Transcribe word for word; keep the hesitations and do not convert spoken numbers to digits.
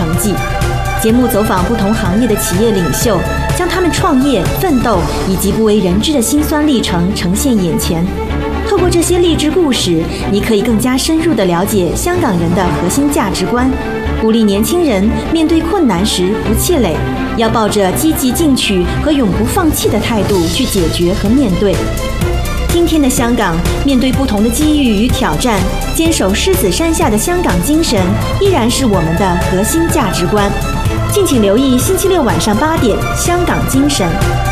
成绩。节目走访不同行业的企业领袖，将他们创业、奋斗以及不为人知的辛酸历程呈现眼前。透过这些励志故事，你可以更加深入地了解香港人的核心价值观，鼓励年轻人面对困难时不气馁，要抱着积极进取和永不放弃的态度去解决和面对。今天的香港，面对不同的机遇与挑战，坚守狮子山下的香港精神依然是我们的核心价值观。敬请留意星期六晚上八点《香港精神》。